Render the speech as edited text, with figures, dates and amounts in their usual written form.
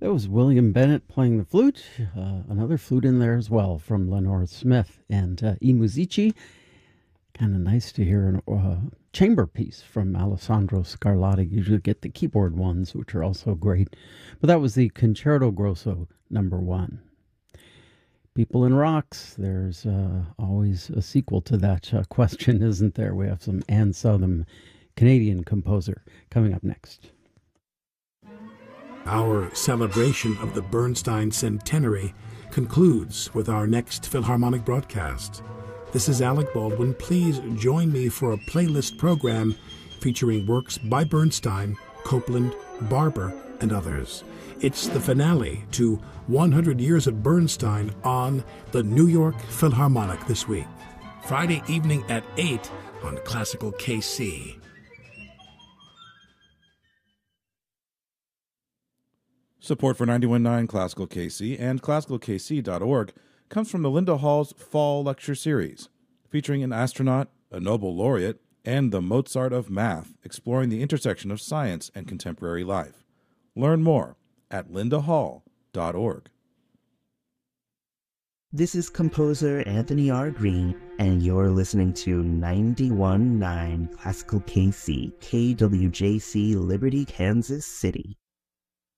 That was William Bennett playing the flute. Another flute in there as well from Lenore Smith and I Musici. Kind of nice to hear a chamber piece from Alessandro Scarlatti. You usually get the keyboard ones, which are also great. But that was the Concerto Grosso #1. People in Rocks, there's always a sequel to that question, isn't there? We have some Anne Southam, Canadian composer, coming up next. Our celebration of the Bernstein Centenary concludes with our next Philharmonic broadcast. This is Alec Baldwin. Please join me for a playlist program featuring works by Bernstein, Copland, Barber, and others. It's the finale to 100 Years at Bernstein on the New York Philharmonic this week. Friday evening at 8 on Classical KC. Support for 91.9 Classical KC and ClassicalKC.org comes from the Linda Hall's Fall Lecture Series, featuring an astronaut, a Nobel laureate, and the Mozart of math, exploring the intersection of science and contemporary life. Learn more at lindahall.org. This is composer Anthony R. Green, and you're listening to 91.9 Classical KC, KWJC, Liberty, Kansas City.